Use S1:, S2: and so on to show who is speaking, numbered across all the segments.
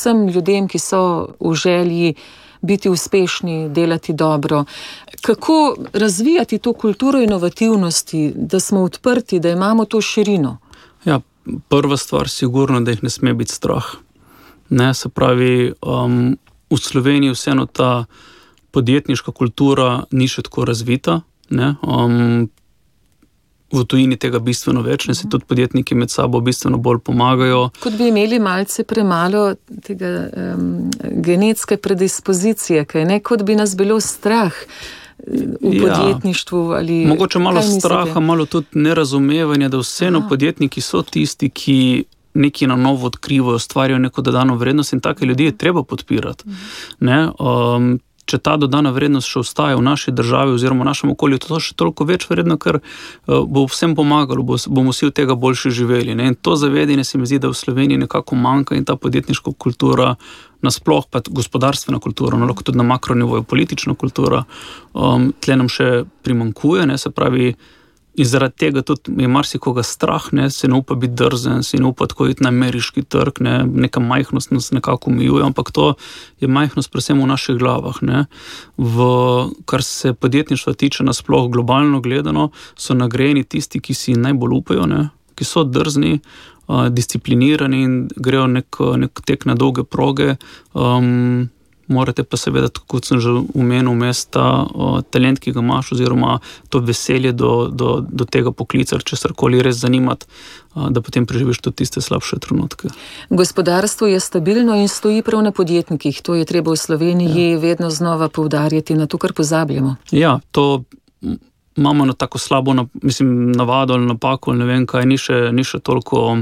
S1: vsem ljudem, ki so v želji biti uspešni, delati dobro. Kako razvijati to kulturo inovativnosti, da smo odprti, da imamo to širino?
S2: Ja, prva stvar sigurno, da jih ne sme biti strah. Ne, se pravi, v Sloveniji vseeno ta podjetniška kultura ni še tako razvita, ne, v tujini tega bistveno več, ne, se tudi podjetniki med sabo bistveno bolj pomagajo.
S1: Kot bi imeli malce premalo tega genetske predispozicije, kaj ne, kot bi nas bilo strah v podjetništvu. Ali
S2: mogoče malo straha, malo tudi nerazumevanja, da vseeno podjetniki so tisti, ki nekaj na novo odkrivajo, ustvarjajo neko dodano vrednost in take ljudi je treba podpirati. Ne, če ta dodana vrednost še ostaja v naši državi oziroma v našem okolju, to še toliko več vredno, ker bo vsem pomagalo, bomo vsi od tega boljše živeli. Ne? In to zavedanje se mi zdi, da v Sloveniji nekako manjka in ta podjetniška kultura, nasploh pa gospodarstvena kultura, no, lahko tudi na makronivoju politična kultura, tle nam še primanjkuje, ne? Se pravi, in zaradi tega tudi je marsikoga strah, ne, se ne upa biti drzen, se ne upa tako iti na ameriški trg, ne, neka majhnost nas nekako omejuje, ampak to je majhnost predvsem v naših glavah. Ne. Kar se podjetništva tiče nasploh globalno gledano, so nagrajeni tisti, ki si najbolj upajo, ne, ki so drzni, disciplinirani in grejo nek tek na dolge proge, morate pa seveda, kot sem že omenil, ta talent, ki ga imaš, oziroma to veselje do tega poklica, česarkoli res zanimati, da potem preživiš tudi tiste slabše trenutke.
S1: Gospodarstvo je stabilno in stoji prav na podjetnikih. To je treba v Sloveniji vedno znova poudarjati, na to, kar pozabljamo.
S2: Ja, to imamo na tako slabo, navado ali napako, ne vem kaj, ni še toliko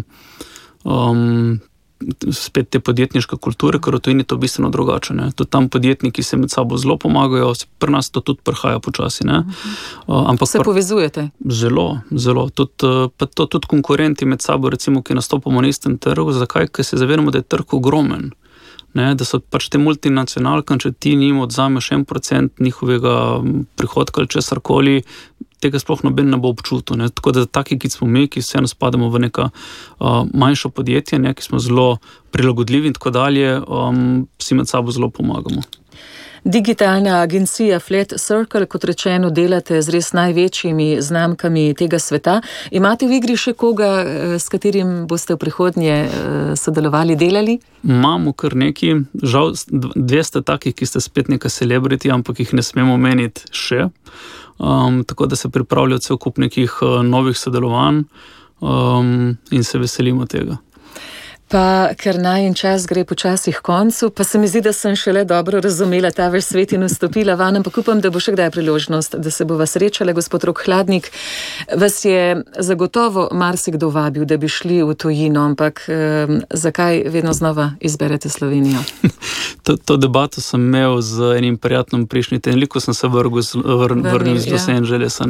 S2: spet te podjetniške kulture, ker v tujini to bistveno drugače. Ne? Tudi tam podjetniki se med sabo zelo pomagajo, pri nas to tudi prihaja počasi. Ne?
S1: Se povezujete?
S2: Zelo, zelo. Tudi konkurenti med sabo, recimo, ki nastopamo na istem trgu. Zakaj? Ker se zavedamo, da je trg ogromen. Ne? Da so pač te multinacionalke, če ti njim odzameš 1% njihovega prihodka ali česarkoli, tega sploh noben ne bo občutil. Ne? Tako da taki, ki smo mi, ki vseeno spadamo v neka manjša podjetja, ne? Ki smo zelo prilagodljivi in tako dalje, si med sabo zelo pomagamo.
S1: Digitalna agencija Flat Circle, kot rečeno, delate z res največjimi znamkami tega sveta. Imate v igri še koga, s katerim boste v prihodnje sodelovali, delali?
S2: Imamo kar neki, žal 200 takih, ki ste spet neka celebrity, ampak jih ne smemo omeniti še. Tako da se pripravljajo cel kup nekih novih sodelovanj in se veselimo tega.
S1: Pa ker najin čas gre počasi k koncu, pa se mi zdi, da sem šele dobro razumela ta vaš svet in vstopila van, ampak upam, da bo še kdaj priložnost, da se bova srečala. Gospod Rok Hladnik, vas je zagotovo marsikdo vabil, da bi šli v tujino, ampak zakaj vedno znova izberete Slovenijo?
S2: To debato sem imel z enim prijateljem prejšnji teden, ko sem se vrnil iz Los Angelesa.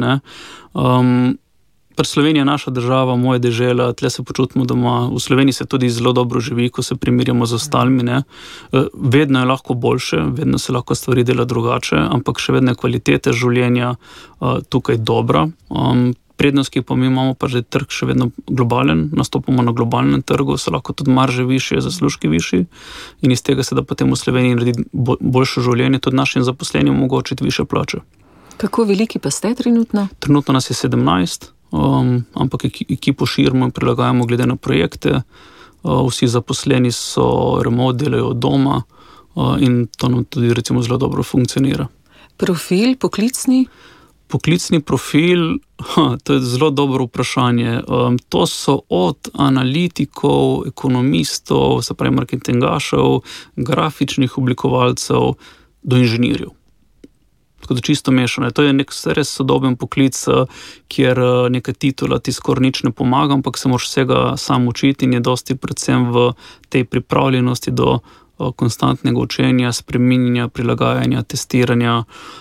S2: Slovenija je naša država, moja dežela, tle se počutimo doma. V Sloveniji se tudi zelo dobro živi, ko se primerjamo z ostalimi. Ne. Vedno je lahko boljše, vedno se lahko stvari dela drugače, ampak še vedno je kvalitete življenja tukaj dobra. Prednost, ki pa mi imamo, pa že trg še vedno globalen, nastopamo na globalnem trgu, so lahko tudi marže višje, zaslužki višji in iz tega se da potem v Sloveniji narediti boljše življenje, tudi našim zaposlenim omogočiti više plače.
S1: Kako veliki pa ste trenutno?
S2: Trenutno nas je 17. Ampak ekipo širimo in prilagajamo glede na projekte. Vsi zaposleni so remote, delajo od doma in to nam tudi recimo zelo dobro funkcionira.
S1: Profil, poklicni?
S2: Poklicni profil, to je zelo dobro vprašanje. To so od analitikov, ekonomistov, se pravi marketingašev, grafičnih oblikovalcev do inženirjev. Tako da čisto mešano. To je nek res sodoben poklic, kjer neka titula ti skoraj nič ne pomaga, ampak se moraš vsega sam učiti in je dosti predvsem v tej pripravljenosti do konstantnega učenja, spreminjanja, prilagajanja, testiranja,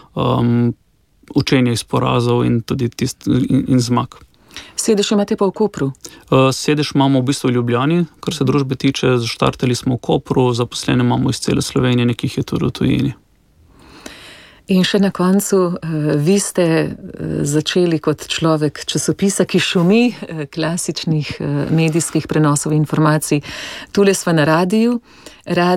S2: učenja iz porazov in tudi in zmag.
S1: Sedež imate pa v Kopru?
S2: Sedež imamo v bistvu v Ljubljani, kar se družbe tiče. Zaštartali smo v Kopru, zaposlene imamo iz cele Slovenije, nekih je tudi v tujini.
S1: In še na koncu, vi ste začeli kot človek časopisa, ki šumi klasičnih medijskih prenosov informacij. Tule sva na radiju.